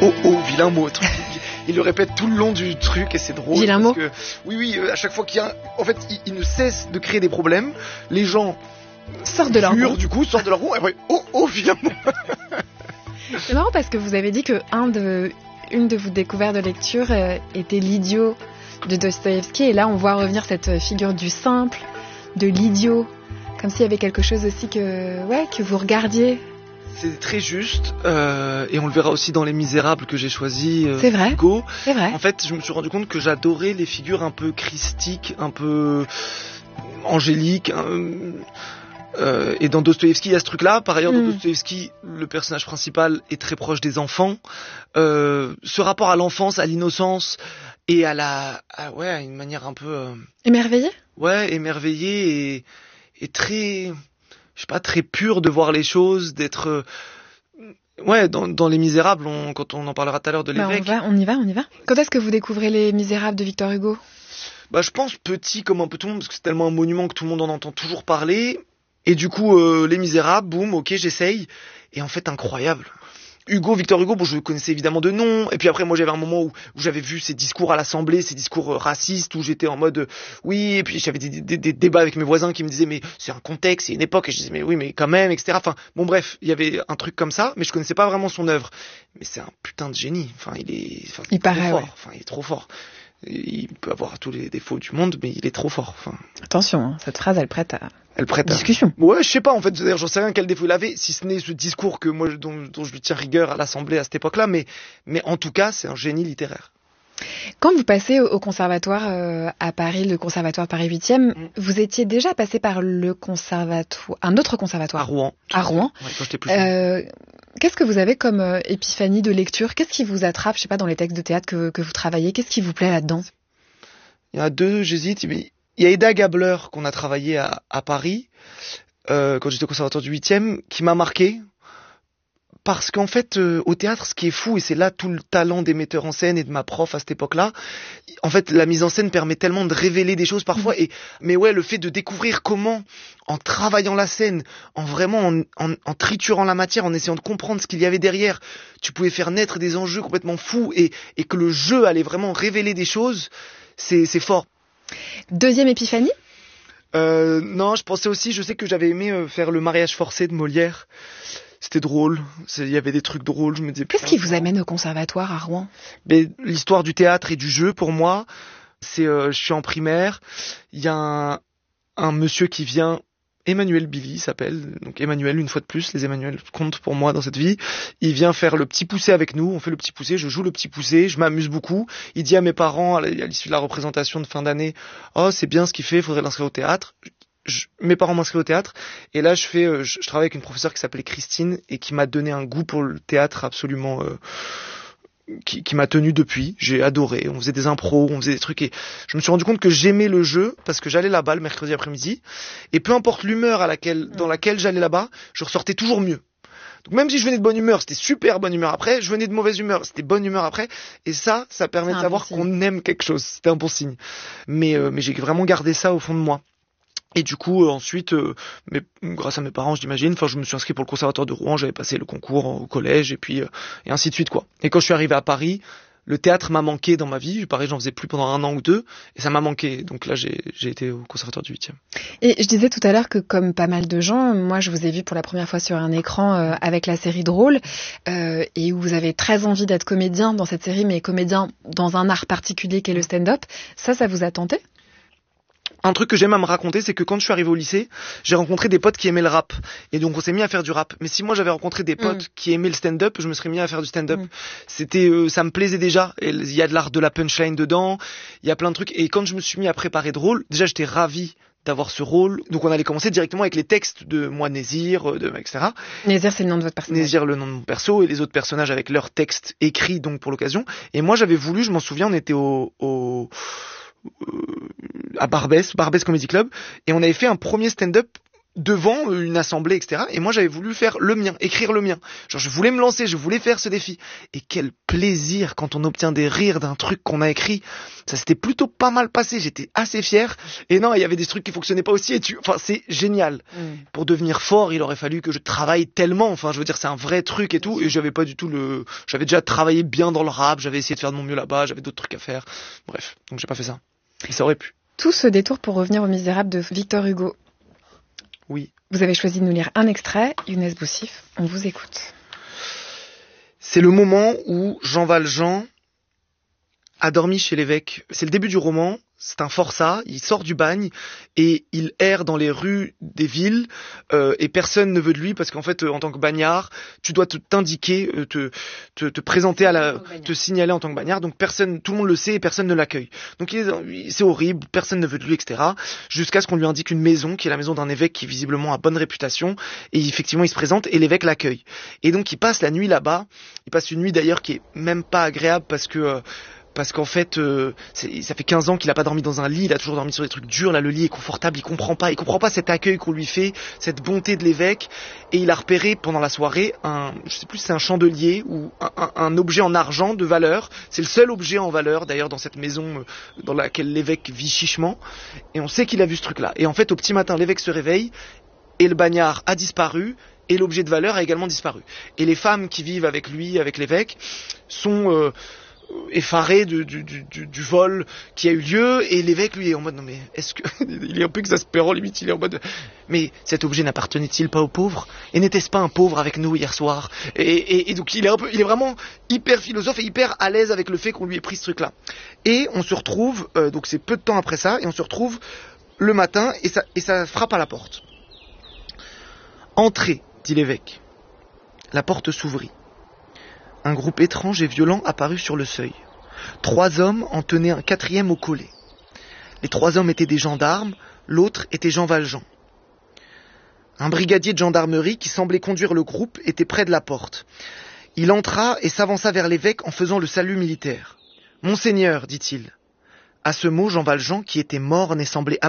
vilain mot. Il le répète tout le long du truc et c'est drôle. Vilain mot. Oui, à chaque fois qu'il y a en fait, il ne cesse de créer des problèmes. Les gens sortent de leur rond. Du coup, sortent de leur rond. Et après, vilain mot. C'est marrant parce que vous avez dit que une de vos découvertes de lecture était l'idiot de Dostoïevski. Et là, on voit revenir cette figure du simple, de l'idiot. Comme s'il y avait quelque chose aussi que vous regardiez. C'est très juste, et on le verra aussi dans Les Misérables que j'ai choisi. C'est vrai. Hugo. C'est vrai. En fait, je me suis rendu compte que j'adorais les figures un peu christiques, un peu angéliques. Et dans Dostoïevski, il y a ce truc-là. Par ailleurs, dans Dostoïevski, le personnage principal est très proche des enfants. Ce rapport à l'enfance, à l'innocence et à une manière un peu émerveillée. Ouais, émerveillée et très, je sais pas, très pur de voir les choses, d'être dans Les Misérables, quand on en parlera tout à l'heure de l'évêque. On y va. Quand est-ce que vous découvrez Les Misérables de Victor Hugo? Je pense petit comme un peu tout le monde, parce que c'est tellement un monument que tout le monde en entend toujours parler. Et du coup, Les Misérables, boum, ok, j'essaye. Et en fait, incroyable. Victor Hugo, je le connaissais évidemment de nom. Et puis après, moi, j'avais un moment où j'avais vu ses discours à l'Assemblée, ses discours racistes, où j'étais en mode oui. Et puis j'avais des débats avec mes voisins qui me disaient mais c'est un contexte, c'est une époque. Et je disais mais oui, mais quand même, etc. Enfin, bon, bref, il y avait un truc comme ça, mais je connaissais pas vraiment son œuvre. Mais c'est un putain de génie. Il paraît trop fort. Enfin, il est trop fort. Il peut avoir tous les défauts du monde, mais il est trop fort. Enfin. Attention, cette phrase, elle prête à discussion. Ouais, je sais pas, en fait, d'ailleurs, j'en sais rien quel défaut il avait, si ce n'est ce discours que moi, dont je lui tiens rigueur à l'Assemblée à cette époque-là, mais en tout cas, c'est un génie littéraire. Quand vous passez au conservatoire à Paris, le conservatoire Paris 8e, vous étiez déjà passé par un autre conservatoire. À Rouen. À Rouen. Ouais, quand j'étais plus jeune. Qu'est-ce que vous avez comme épiphanie de lecture? Qu'est-ce qui vous attrape, je sais pas, dans les textes de théâtre que vous travaillez? Qu'est-ce qui vous plaît là-dedans? Il y en a deux, j'hésite. Il y a Eda Gabler qu'on a travaillé à Paris, quand j'étais au conservatoire du 8e, qui m'a marqué. Parce qu'en fait, au théâtre, ce qui est fou, et c'est là tout le talent des metteurs en scène et de ma prof à cette époque-là, en fait, la mise en scène permet tellement de révéler des choses parfois, mais le fait de découvrir comment, en travaillant la scène, en triturant la matière, en essayant de comprendre ce qu'il y avait derrière, tu pouvais faire naître des enjeux complètement fous, et que le jeu allait vraiment révéler des choses, c'est fort. Deuxième épiphanie? Non, je sais que j'avais aimé faire Le mariage forcé de Molière. C'était drôle, il y avait des trucs drôles, je me disais... Qu'est-ce qui vous amène au conservatoire à Rouen? L'histoire du théâtre et du jeu, pour moi, je suis en primaire, il y a un monsieur qui vient, Emmanuel Billy s'appelle, donc Emmanuel, une fois de plus, les Emmanuel comptent pour moi dans cette vie, il vient faire le petit poussé avec nous, on fait le petit poussé, je joue le petit poussé, je m'amuse beaucoup, il dit à mes parents, à l'issue de la représentation de fin d'année, oh c'est bien ce qu'il fait, il faudrait l'inscrire au théâtre. Mes parents m'inscrivent au théâtre et là je travaille avec une professeure qui s'appelait Christine et qui m'a donné un goût pour le théâtre absolument qui m'a tenu depuis. J'ai adoré, on faisait des impros, on faisait des trucs et je me suis rendu compte que j'aimais le jeu parce que j'allais là-bas le mercredi après-midi et peu importe l'humeur dans laquelle j'allais là-bas, je ressortais toujours mieux. Donc même si je venais de bonne humeur, c'était super bonne humeur après, je venais de mauvaise humeur, c'était bonne humeur après et ça permet de savoir qu'on aime quelque chose, c'était un bon signe. Mais j'ai vraiment gardé ça au fond de moi. Et du coup, ensuite, grâce à mes parents, j'imagine, je me suis inscrit pour le conservatoire de Rouen, j'avais passé le concours au collège, et ainsi de suite, quoi. Et quand je suis arrivé à Paris, le théâtre m'a manqué dans ma vie, pareil, j'en faisais plus pendant 1 an ou 2, et ça m'a manqué. Donc là, j'ai été au conservatoire du 8e. Et je disais tout à l'heure que, comme pas mal de gens, moi, je vous ai vu pour la première fois sur un écran avec la série Drôle, et où vous avez très envie d'être comédien dans cette série, mais comédien dans un art particulier qui est le stand-up. Ça vous a tenté ? Un truc que j'aime à me raconter, c'est que quand je suis arrivé au lycée, j'ai rencontré des potes qui aimaient le rap. Et donc on s'est mis à faire du rap. Mais si moi j'avais rencontré des potes qui aimaient le stand-up, je me serais mis à faire du stand-up. Ça me plaisait déjà. Il y a de l'art de la punchline dedans, il y a plein de trucs. Et quand je me suis mis à préparer Drôle, déjà j'étais ravi d'avoir ce rôle. Donc on allait commencer directement avec les textes de moi, Nézir, etc. Nézir, c'est le nom de votre personnage. Nézir, le nom de mon perso, et les autres personnages avec leurs textes écrits donc pour l'occasion. Et moi j'avais voulu, je m'en souviens, on était à Barbès Comedy Club, et on avait fait un premier stand-up devant une assemblée, etc. Et moi, j'avais voulu faire le mien, écrire le mien. Genre, je voulais me lancer, je voulais faire ce défi. Et quel plaisir quand on obtient des rires d'un truc qu'on a écrit. Ça s'était plutôt pas mal passé, j'étais assez fier. Et non, il y avait des trucs qui fonctionnaient pas aussi. Enfin, c'est génial. Pour devenir fort, il aurait fallu que je travaille tellement. Enfin, je veux dire, c'est un vrai truc et tout. Et j'avais pas du tout j'avais déjà travaillé bien dans le rap, j'avais essayé de faire de mon mieux là-bas, j'avais d'autres trucs à faire. Bref, donc j'ai pas fait ça. Mais ça aurait pu. Tout ce détour pour revenir aux Misérables de Victor Hugo. Oui. Vous avez choisi de nous lire un extrait. Younes Boussif, on vous écoute. C'est le moment où Jean Valjean a dormi chez l'évêque. C'est le début du roman. C'est un forçat, il sort du bagne et il erre dans les rues des villes et personne ne veut de lui parce qu'en fait, en tant que bagnard, tu dois t'indiquer, te présenter te signaler en tant que bagnard. Donc tout le monde le sait et personne ne l'accueille. Donc c'est horrible, personne ne veut de lui, etc. Jusqu'à ce qu'on lui indique une maison qui est la maison d'un évêque qui visiblement a bonne réputation et effectivement il se présente et l'évêque l'accueille. Et donc il passe la nuit là-bas. Il passe une nuit d'ailleurs qui est même pas agréable parce qu'en fait, ça fait 15 ans qu'il a pas dormi dans un lit, il a toujours dormi sur des trucs durs, là le lit est confortable, il comprend pas cet accueil qu'on lui fait, cette bonté de l'évêque, et il a repéré pendant la soirée je sais plus si c'est un chandelier ou un objet en argent de valeur, c'est le seul objet en valeur d'ailleurs dans cette maison dans laquelle l'évêque vit chichement, et on sait qu'il a vu ce truc-là. Et en fait au petit matin l'évêque se réveille, et le bagnard a disparu, et l'objet de valeur a également disparu. Et les femmes qui vivent avec lui, avec l'évêque, sont effaré du vol qui a eu lieu, et l'évêque lui est en mode non mais est-ce que il est un peu exaspérant limite, il est en mode mais cet objet n'appartenait-il pas aux pauvres et n'était-ce pas un pauvre avec nous hier soir, et donc il est vraiment hyper philosophe et hyper à l'aise avec le fait qu'on lui ait pris ce truc là. Et on se retrouve donc c'est peu de temps après ça, et on se retrouve le matin et ça frappe à la porte. Entrez, dit l'évêque. La porte s'ouvrit. Un groupe étrange et violent apparut sur le seuil. 3 hommes en tenaient un 4e au collet. Les 3 hommes étaient des gendarmes, l'autre était Jean Valjean. Un brigadier de gendarmerie qui semblait conduire le groupe était près de la porte. Il entra et s'avança vers l'évêque en faisant le salut militaire. « Monseigneur, dit-il. » À ce mot, Jean Valjean, qui était morne et semblait